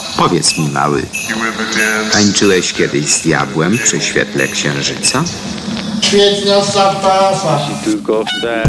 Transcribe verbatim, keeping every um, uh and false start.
Powiedz mi, mały, tańczyłeś kiedyś z diabłem przy świetle księżyca? Świetna zabawa. Jeśli tylko chcesz.